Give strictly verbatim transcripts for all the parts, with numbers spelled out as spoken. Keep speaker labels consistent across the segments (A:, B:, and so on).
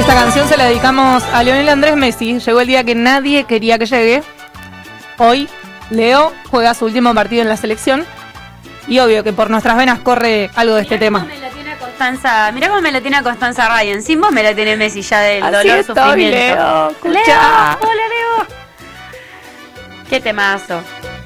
A: Esta canción se la dedicamos a Lionel Andrés Messi. Llegó el día que nadie quería que llegue. Hoy, Leo juega su último partido en la selección. Y obvio que por nuestras venas corre algo de este
B: Mirá
A: tema.
B: Cómo me la tiene a Constanza, mirá cómo me la tiene a Constanza Ryan. Sin vos me la tiene Messi ya del
A: Así
B: dolor,
A: estoy,
B: sufrimiento.
A: Leo, escuchá.
B: Leo, hola Leo. Qué temazo.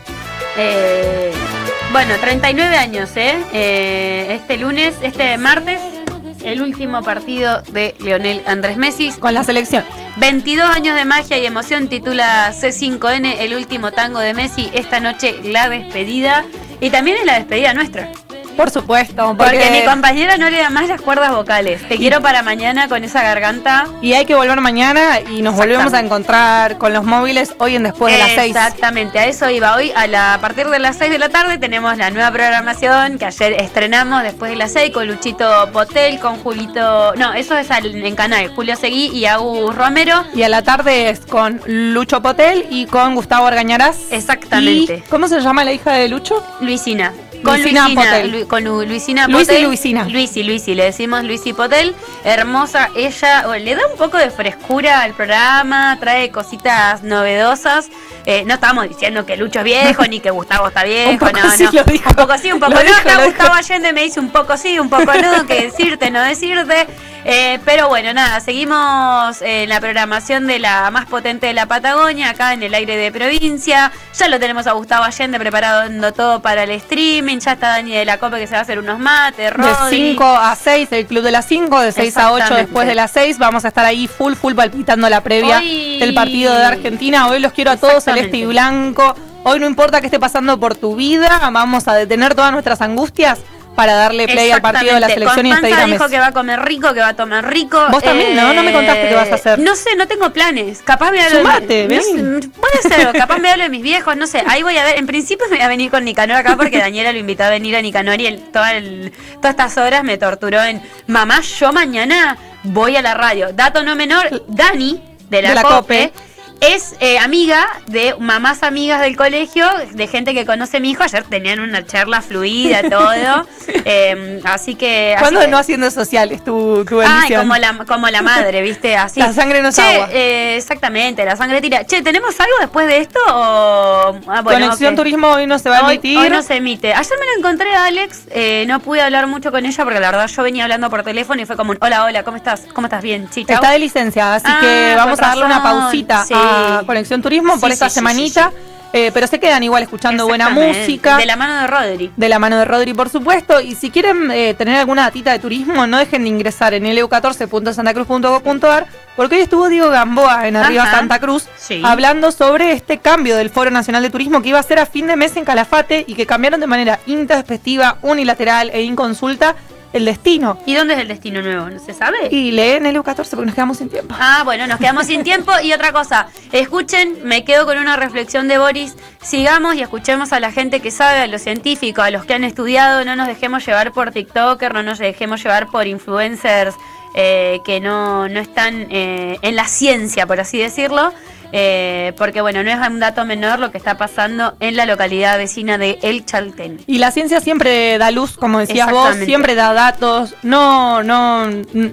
B: Eh, bueno, treinta y nueve años, ¿eh? eh este lunes, este martes, el último partido de Lionel Andrés Messi.
A: Con la selección.
B: veintidós años de magia y emoción, titula C cinco N, el último tango de Messi. Esta noche la despedida. Y también es la despedida nuestra.
A: Por supuesto.
B: Porque, porque mi compañera no le da más las cuerdas vocales. Te quiero para mañana con esa garganta.
A: Y hay que volver mañana y nos volvemos a encontrar con los móviles hoy en después de las seis.
B: Exactamente, a eso iba. Hoy a, la, a partir de las seis de la tarde tenemos la nueva programación que ayer estrenamos después de las seis con Luchito Potel, con Julito... No, eso es al, en Canal, Julio Seguí y Agus Romero.
A: Y a la tarde es con Lucho Potel y con Gustavo Argañarás.
B: Exactamente.
A: ¿Y cómo se llama la hija de Lucho?
B: Luisina. Con
A: Luisina,
B: Luisina
A: Potel.
B: Lu, con Lu, Luisina
A: Luis
B: Potel.
A: y Luisina.
B: Luisi, Luisi, le decimos Luisi Potel. Hermosa ella, bueno, le da un poco de frescura al programa, trae cositas novedosas. Eh, no estamos diciendo que Lucho es viejo ni que Gustavo está viejo,
A: un poco
B: no,
A: sí
B: no.
A: Lo dijo.
B: Un poco sí, un poco
A: Lo
B: no.
A: dijo,
B: Acá
A: lo
B: Gustavo
A: dijo.
B: Allende me dice un poco sí, un poco no, que decirte, no decirte. Eh, pero bueno, nada, seguimos en eh, la programación de la más potente de la Patagonia, acá en el aire de provincia. Ya lo tenemos a Gustavo Allende preparando todo para el streaming. Ya está Dani de la Cope que se va a hacer unos mates, Rodri.
A: De cinco a seis, el club de las cinco, de seis a ocho después de las seis. Vamos a estar ahí full, full palpitando la previa
B: Hoy...
A: del partido de Argentina. Hoy los quiero a todos celeste y blanco. Hoy no importa qué esté pasando por tu vida, vamos a detener todas nuestras angustias para darle play al partido de la selección y despedir a Messi.
B: Dijo que va a comer rico, que va a tomar rico.
A: Vos también, ¿no? No me contaste qué vas a hacer.
B: No sé, no tengo planes. Capaz me hablo
A: Sumate,
B: de, no sé, puede ser, capaz me hablo de mis viejos, no sé. Ahí voy a ver. En principio me voy a venir con Nicanor acá porque Daniela lo invitó a venir a Nicanor y él, toda el, todas estas horas me torturó en mamá, yo mañana voy a la radio. Dato no menor, Dani de la,
A: de la
B: Cope,
A: Cope.
B: Es eh, amiga de mamás amigas del colegio, de gente que conoce a mi hijo. Ayer tenían una charla fluida, todo. eh, así que...
A: ¿Cuándo
B: así que,
A: no haciendo sociales tu, tu
B: Ay,
A: bendición?
B: como la, como la madre, ¿viste? Así.
A: La sangre no es
B: che,
A: agua.
B: Eh, exactamente, la sangre tira. Che, ¿tenemos algo después de esto? O... Ah, bueno,
A: Conexión
B: okay.
A: Turismo hoy no se va a
B: Hoy,
A: emitir.
B: hoy no se emite. Ayer me lo encontré a Alex, eh, no pude hablar mucho con ella porque la verdad yo venía hablando por teléfono y fue como un, hola, hola, ¿cómo estás? ¿Cómo estás? Bien, sí, chau.
A: Está de licencia, así
B: Ah,
A: que vamos
B: con
A: a darle una
B: razón,
A: pausita
B: sí.
A: a Conexión Turismo por
B: Sí,
A: esta
B: sí,
A: semanita.
B: sí, sí, sí.
A: Eh, pero se quedan igual escuchando buena música.
B: De la mano de Rodri.
A: De la mano de Rodri, por supuesto. Y si quieren eh, tener alguna datita de turismo, no dejen de ingresar en l u catorce punto santa cruz punto gov punto a r, porque hoy estuvo Diego Gamboa en Arriba
B: Ajá.
A: Santa Cruz,
B: Sí.
A: hablando sobre este cambio del Foro Nacional de Turismo que iba a ser a fin de mes en Calafate y que cambiaron de manera intempestiva, unilateral e inconsulta el destino.
B: ¿Y dónde es el destino nuevo? ¿No se sabe?
A: Y leen L U catorce porque nos quedamos sin tiempo.
B: Ah, bueno, nos quedamos sin tiempo. Y otra cosa, escuchen, me quedo con una reflexión de Boris. Sigamos y escuchemos a la gente que sabe, a los científicos, a los que han estudiado. No nos dejemos llevar por TikToker, no nos dejemos llevar por influencers eh, que no, no están eh, en la ciencia, por así decirlo. Eh, porque bueno, no es un dato menor lo que está pasando en la localidad vecina de El Chaltén.
A: Y la ciencia siempre da luz, como decías vos, siempre da datos, no, no,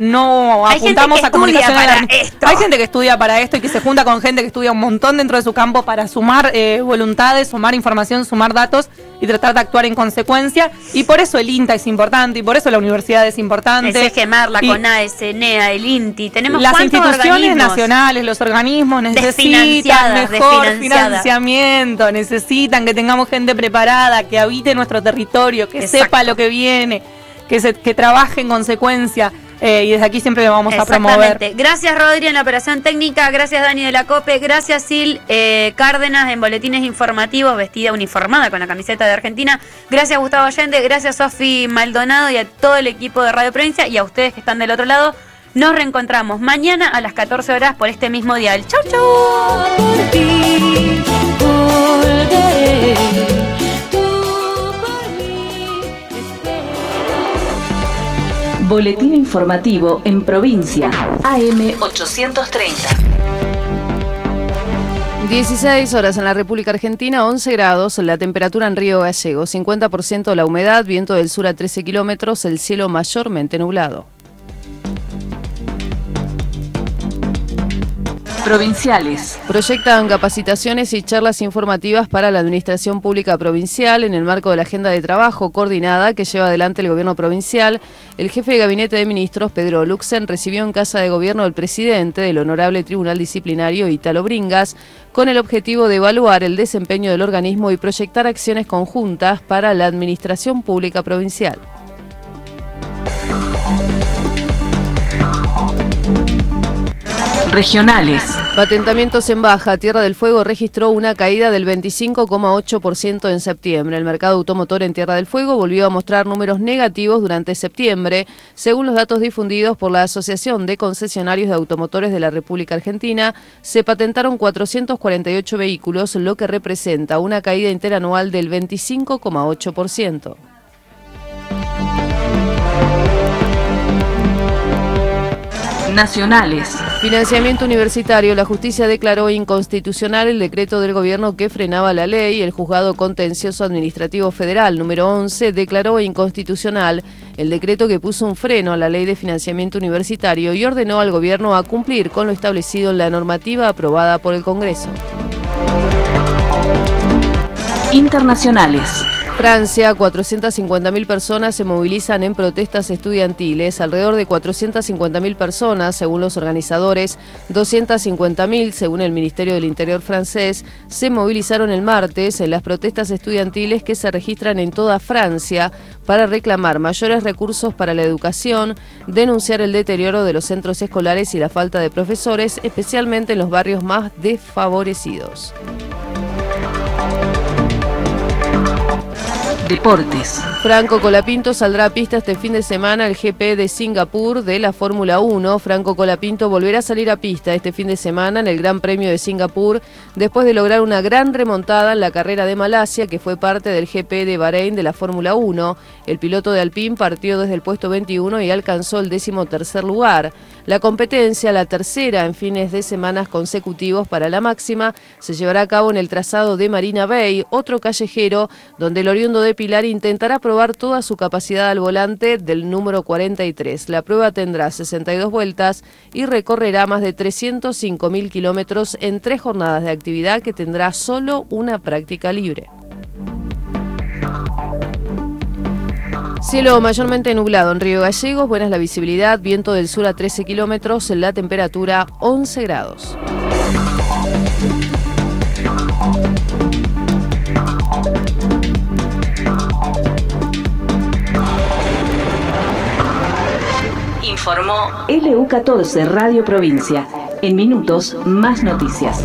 A: no
B: Hay
A: apuntamos
B: gente que
A: a comunicación
B: estudia
A: a la-
B: para esto.
A: Hay gente que estudia para esto y que se junta con gente que estudia un montón dentro de su campo para sumar eh, voluntades, sumar información, sumar datos y tratar de actuar en consecuencia. Y por eso el INTA es importante y por eso la universidad es importante.
B: El CEGEMAR, la
A: Y
B: CONAE, CENEA, el INTI, tenemos
A: las
B: cuántos
A: instituciones
B: organismos
A: nacionales, los organismos necesitan
B: Desfinanciadas,
A: mejor
B: desfinanciadas.
A: financiamiento, necesitan que tengamos gente preparada, que habite nuestro territorio, que
B: Exacto.
A: sepa lo que viene, que se, que trabaje en consecuencia. Eh, y desde aquí siempre lo vamos a promover.
B: Exactamente. Gracias Rodri en la operación técnica, gracias Dani de la Cope, gracias Sil eh, Cárdenas en boletines informativos, vestida uniformada con la camiseta de Argentina, gracias Gustavo Allende, gracias Sofi Maldonado y a todo el equipo de Radio Provincia y a ustedes que están del otro lado. Nos reencontramos mañana a las catorce horas por este mismo dial. Chau, chau.
C: Por ti, volveré. Tú por mí esperas.
D: Boletín informativo en provincia. A M ochocientos treinta.
E: dieciséis horas en la República Argentina, once grados, la temperatura en Río Gallegos, cincuenta por ciento la humedad, viento del sur a trece kilómetros, el cielo mayormente nublado.
D: Provinciales.
E: Proyectan capacitaciones y charlas informativas para la Administración Pública Provincial en el marco de la agenda de trabajo coordinada que lleva adelante el Gobierno Provincial. El jefe de Gabinete de Ministros, Pedro Luxen, recibió en Casa de Gobierno al presidente del Honorable Tribunal Disciplinario, Ítalo Bringas, con el objetivo de evaluar el desempeño del organismo y proyectar acciones conjuntas para la Administración Pública Provincial.
D: Regionales.
E: Patentamientos en baja. Tierra del Fuego registró una caída del veinticinco coma ocho por ciento en septiembre. El mercado automotor en Tierra del Fuego volvió a mostrar números negativos durante septiembre, según los datos difundidos por la Asociación de Concesionarios de Automotores de la República Argentina. Se patentaron cuatrocientos cuarenta y ocho vehículos, lo que representa una caída interanual del veinticinco coma ocho por ciento.
D: Nacionales.
E: Financiamiento universitario. La justicia declaró inconstitucional el decreto del gobierno que frenaba la ley. El juzgado contencioso administrativo federal número once declaró inconstitucional el decreto que puso un freno a la ley de financiamiento universitario y ordenó al gobierno a cumplir con lo establecido en la normativa aprobada por el Congreso.
D: Internacionales.
E: Francia, cuatrocientas cincuenta mil personas se movilizan en protestas estudiantiles. Alrededor de cuatrocientas cincuenta mil personas, según los organizadores, doscientas cincuenta mil, según el Ministerio del Interior francés, se movilizaron el martes en las protestas estudiantiles que se registran en toda Francia para reclamar mayores recursos para la educación, denunciar el deterioro de los centros escolares y la falta de profesores, especialmente en los barrios más desfavorecidos.
D: Deportes.
E: Franco Colapinto saldrá a pista este fin de semana el G P de Singapur de la Fórmula uno. Franco Colapinto volverá a salir a pista este fin de semana en el Gran Premio de Singapur después de lograr una gran remontada en la carrera de Malasia, que fue parte del G P de Bahrein de la Fórmula uno. El piloto de Alpine partió desde el puesto veintiuno y alcanzó el decimotercer lugar. La competencia, la tercera en fines de semanas consecutivos para la máxima, se llevará a cabo en el trazado de Marina Bay, otro callejero donde el oriundo de Pilar intentará probar toda su capacidad al volante del número cuarenta y tres. La prueba tendrá sesenta y dos vueltas y recorrerá más de trescientos cinco mil kilómetros en tres jornadas de actividad que tendrá solo una práctica libre. Cielo mayormente nublado en Río Gallegos, buena es la visibilidad, viento del sur a trece kilómetros, la temperatura once grados.
D: Informó L U catorce Radio Provincia. En minutos, más noticias.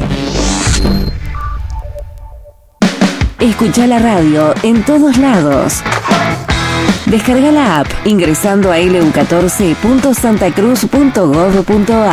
F: Escucha la radio en todos lados. Descarga la app ingresando a l u catorce punto santa cruz punto gov punto a r.